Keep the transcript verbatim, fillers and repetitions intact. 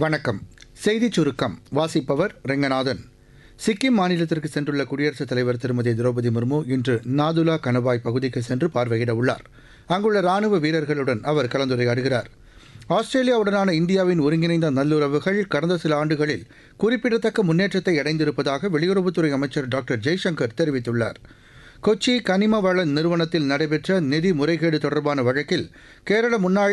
வணக்கம். செய்திச் சுருக்கம் வாசிப்பவர் ரெங்கநாதன். சிக்கிம் மாநிலத்திற்கு சென்றுள்ள குடியரசுத் தலைவர் திருமதி திரௌபதி முர்மு இன்று நாதுலா கணவாய் பகுதிக்கு சென்று பார்வையிட உள்ளார். அங்குள்ள ராணுவ வீரர்களுடன் அவர் கலந்துரையாடுகிறார். ஆஸ்திரேலியாவுடனான இந்தியாவின் ஒருங்கிணைந்த நல்லுறவுகள் கடந்த சில ஆண்டுகளில் குறிப்பிடத்தக்க முன்னேற்றத்தை அடைந்திருப்பதாக வெளியுறவுத்துறை அமைச்சர் டாக்டர் ஜெய்சங்கர் தெரிவித்துள்ளார். கொச்சி கனிம வள நிறுவனத்தில் நடைபெற்ற நிதி முறைகேடு தொடர்பான வழக்கில் கேரள முன்னாள்